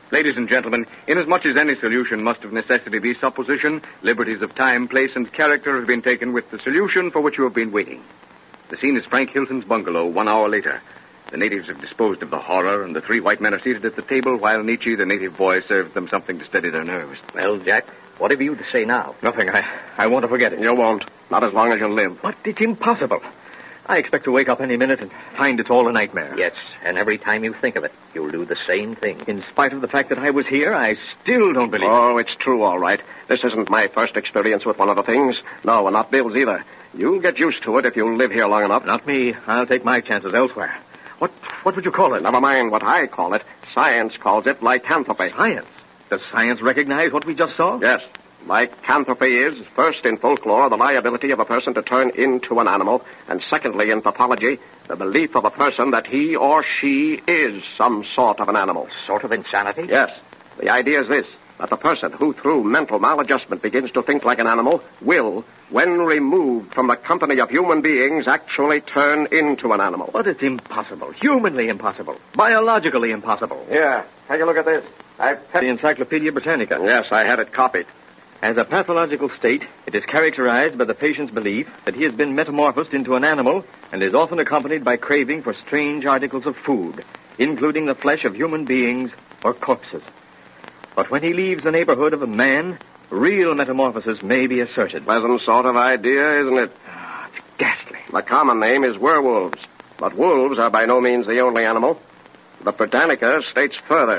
Ladies and gentlemen, inasmuch as any solution must of necessity be supposition, liberties of time, place, and character have been taken with the solution for which you have been waiting. The scene is Frank Hilton's bungalow 1 hour later. The natives have disposed of the horror, and the 3 white men are seated at the table while Nietzsche, the native boy, serves them something to steady their nerves. Well, Jack, what have you to say now? Nothing. I want to forget it. You won't. Not as long as you live. But it's impossible. I expect to wake up any minute and find it's all a nightmare. Yes, and every time you think of it, you'll do the same thing. In spite of the fact that I was here, I still don't believe it. Oh, it's true, all right. This isn't my first experience with one of the things. No, and not Bill's either. You'll get used to it if you live here long enough. Not me. I'll take my chances elsewhere. What would you call it? Never mind what I call it. Science calls it lycanthropy. Science? Does science recognize what we just saw? Yes. Lycanthropy is, first in folklore, the liability of a person to turn into an animal, and secondly in pathology, the belief of a person that he or she is some sort of an animal. Sort of insanity? Yes. The idea is this, that the person who, through mental maladjustment, begins to think like an animal will, when removed from the company of human beings, actually turn into an animal. But it's impossible. Humanly impossible. Biologically impossible. Yeah. Take a look at this. The Encyclopedia Britannica. Yes, I had it copied. As a pathological state, it is characterized by the patient's belief that he has been metamorphosed into an animal and is often accompanied by craving for strange articles of food, including the flesh of human beings or corpses. But when he leaves the neighborhood of a man, real metamorphosis may be asserted. Pleasant sort of idea, isn't it? It's ghastly. The common name is werewolves, but wolves are by no means the only animal. The Britannica states further.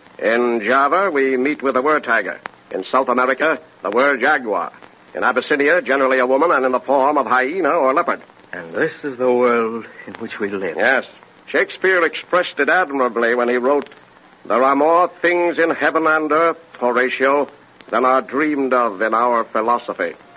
In Java, we meet with the were-tiger. In South America, the were-jaguar. In Abyssinia, generally a woman and in the form of hyena or leopard. And this is the world in which we live. Yes. Shakespeare expressed it admirably when he wrote, "There are more things in heaven and earth, Horatio, than are dreamed of in our philosophy."